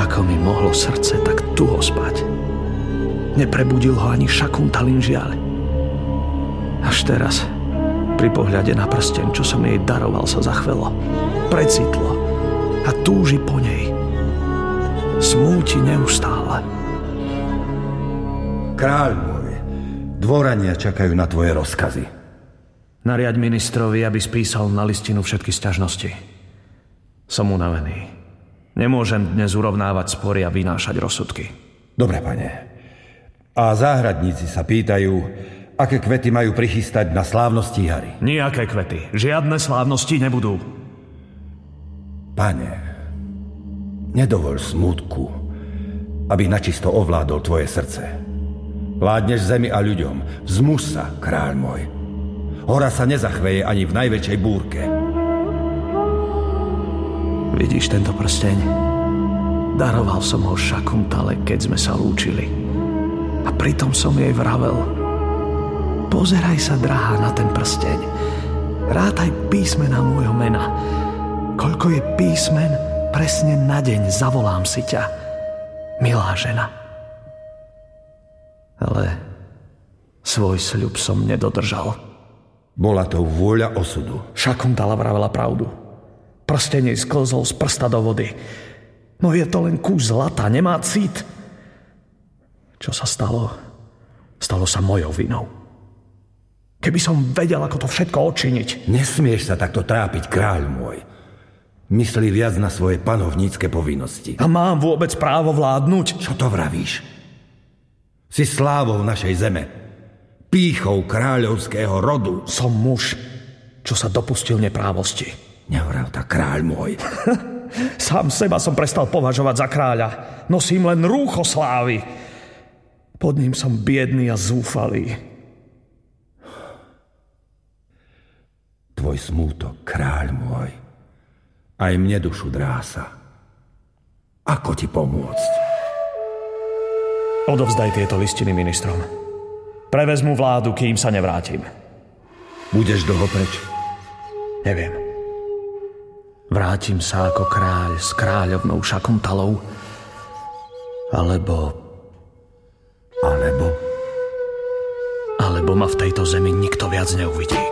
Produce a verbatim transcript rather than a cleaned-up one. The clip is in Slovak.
Ako mi mohlo srdce tak tuho spať. Neprebudil ho ani Šakuntalin žiaľ. Až teraz, pri pohľade na prsteň, čo som jej daroval, sa zachvelo. Precitlo a túži po nej. Smúti neustále. Kráľ môj, dvorania čakajú na tvoje rozkazy. Nariaď ministrovi, aby spísal na listinu všetky sťažnosti. Som unavený. Nemôžem dnes urovnávať spory a vynášať rozsudky. Dobre, pane. A záhradníci sa pýtajú, aké kvety majú prichystať na slávnosti jary. Nijaké kvety. Žiadne slávnosti nebudú. Pane, nedovoľ smútku, aby načisto ovládol tvoje srdce. Vládneš zemi a ľuďom. Vzmuž sa, kráľ môj. Hora sa nezachveje ani v najväčšej búrke. Vidíš tento prsteň? Daroval som ho Šakuntale, keď sme sa lúčili. A pritom som jej vravel: pozeraj sa, drahá, na ten prsteň. Rátaj písmená môjho mena. Koľko je písmen, presne na deň zavolám si ťa, milá žena. Ale svoj sľub som nedodržal. Bola to vôľa osudu. Šakuntala vravela pravdu. Prsteň jej sklzol z prsta do vody. No je to len kus zlata, nemá cít. Čo sa stalo? Stalo sa mojou vinou. Keby som vedel, ako to všetko odčiniť. Nesmieš sa takto trápiť, kráľ môj. Myslí viac na svoje panovnícke povinnosti. A mám vôbec právo vládnuť? Čo to vravíš? Si slávou našej zeme. Pýchou kráľovského rodu. Som muž, čo sa dopustil neprávosti. Nevrav tak, kráľ môj. Sám seba som prestal považovať za kráľa. Nosím len rúcho slávy. Pod ním som biedný a zúfalý. Tvoj smútok, kráľ môj, aj mne dušu drása. Ako ti pomôcť? Odovzdaj tieto listiny ministrom. Prevezmu vládu, kým sa nevrátim. Budeš dlho preč? Neviem. Vrátim sa ako kráľ s kráľovnou Šakuntalou. Alebo... Alebo... Alebo ma v tejto zemi nikto viac neuvidí.